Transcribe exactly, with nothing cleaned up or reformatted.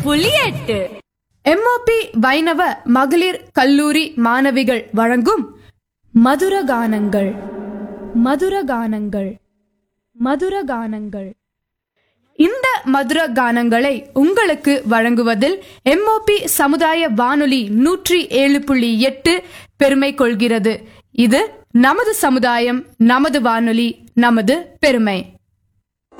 புள்ளி எட்டு. எம்ஓபி வைணவ மகளிர் கல்லூரி மாணவிகள் வழங்கும் மதுரகானங்கள் மதுரகானங்கள் மதுரகானங்கள். இந்த மதுர கானங்களை உங்களுக்கு வழங்குவதில் எம்ஓபி சமுதாய வானொலி நூற்றி ஏழு புள்ளி எட்டு பெருமை கொள்கிறது. இது நமது சமுதாயம், நமது வானொலி, நமது பெருமை.